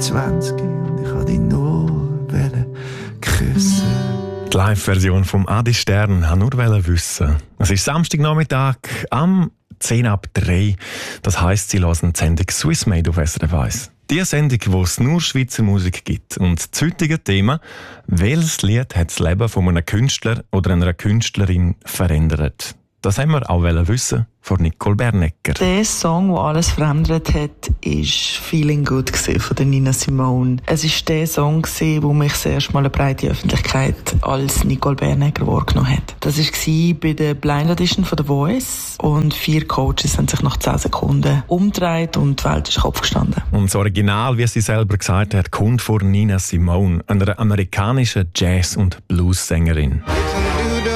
20 und ich wollte dich nur küssen. Die Live-Version vom Adi Stern wollte nur wissen. Es ist Samstagnachmittag am 10 ab 3. Das heisst, sie hören die Sendung Swissmade auf SRF 1. Die Sendung, wo es nur Schweizer Musik gibt. Und das heutige Thema: welches Lied hat das Leben von einem Künstler oder einer Künstlerin verändert? Das haben wir auch wissen von Nicole Bernecker. Der Song, der alles verändert hat, war «Feeling Good» von der Nina Simone. Es war der Song, der mich das erste Mal eine breite Öffentlichkeit als Nicole Bernecker wahrgenommen hat. Das war bei der Blind Audition von The Voice und 4 Coaches haben sich nach 10 Sekunden umgedreht und die Welt ist Kopf gestanden. Und das Original, wie sie selber gesagt hat, kommt von Nina Simone, einer amerikanischen Jazz- und Blues-Sängerin.